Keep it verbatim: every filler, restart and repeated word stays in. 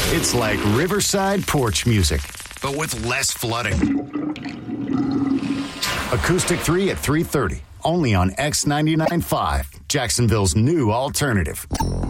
It's like Riverside porch music, but with less flooding. Acoustic three at three thirty, only on X ninety-nine point five, Jacksonville's new alternative.